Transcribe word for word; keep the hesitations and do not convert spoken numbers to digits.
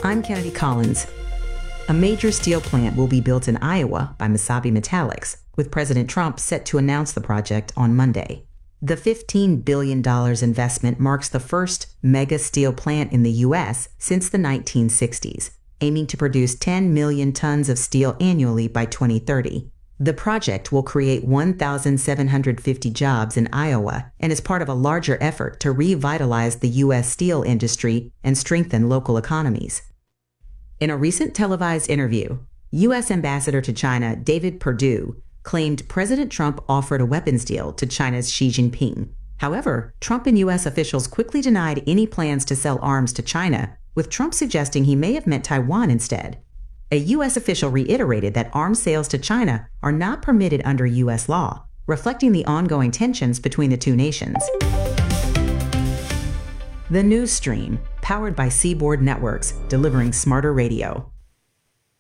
I'm Kennedy Collins. A major steel plant will be built in Iowa by Mesabi Metallics, with President Trump set to announce the project on Monday. The fifteen billion dollars investment marks the first mega steel plant in the U S since the nineteen sixties, aiming to produce ten million tons of steel annually by twenty thirty. The project will create one thousand seven hundred fifty jobs in Iowa and is part of a larger effort to revitalize the U S steel industry and strengthen local economies. In a recent televised interview, U S Ambassador to China David Perdue claimed President Trump offered a weapons deal to China's Xi Jinping. However, Trump and U S officials quickly denied any plans to sell arms to China, with Trump suggesting he may have meant Taiwan instead. A U S official reiterated that arms sales to China are not permitted under U S law, reflecting the ongoing tensions between the two nations. The News Stream, powered by Seaboard Networks, delivering smarter radio.